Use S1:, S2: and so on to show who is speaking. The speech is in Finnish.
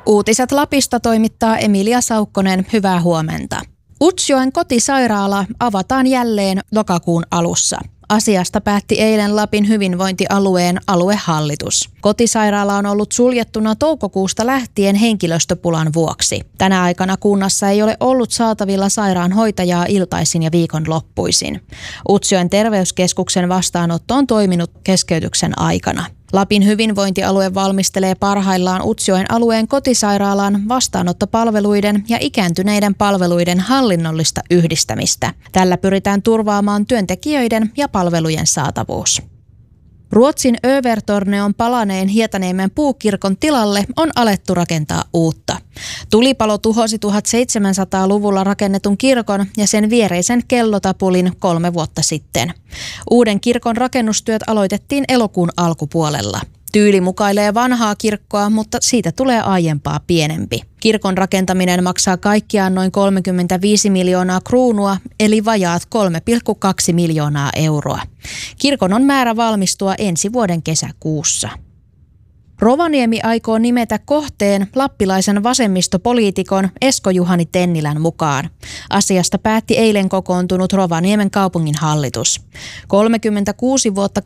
S1: Uutiset Lapista toimittaa Emilia Saukkonen. Hyvää huomenta. Utsjoen kotisairaala avataan jälleen lokakuun alussa. Asiasta päätti eilen Lapin hyvinvointialueen aluehallitus. Kotisairaala on ollut suljettuna toukokuusta lähtien henkilöstöpulan vuoksi. Tänä aikana kunnassa ei ole ollut saatavilla sairaanhoitajaa iltaisin ja viikonloppuisin. Utsjoen terveyskeskuksen vastaanotto on toiminut keskeytyksen aikana. Lapin hyvinvointialue valmistelee parhaillaan Utsjoen alueen kotisairaalan vastaanottopalveluiden ja ikääntyneiden palveluiden hallinnollista yhdistämistä. Tällä pyritään turvaamaan työntekijöiden ja palvelujen saatavuus. Ruotsin Övertorneon palaneen Hietaniemen puukirkon tilalle on alettu rakentaa uutta. Tulipalo tuhosi 1700-luvulla rakennetun kirkon ja sen viereisen kellotapulin 3 vuotta sitten. Uuden kirkon rakennustyöt aloitettiin elokuun alkupuolella. Tyyli mukailee vanhaa kirkkoa, mutta siitä tulee aiempaa pienempi. Kirkon rakentaminen maksaa kaikkiaan noin 35 miljoonaa kruunua, eli vajaat 3,2 miljoonaa euroa. Kirkon on määrä valmistua ensi vuoden kesäkuussa. Rovaniemi aikoo nimetä kohteen lappilaisen vasemmistopoliitikon Esko-Juhani Tennilän mukaan. Asiasta päätti eilen kokoontunut Rovaniemen kaupungin hallitus. 36 vuotta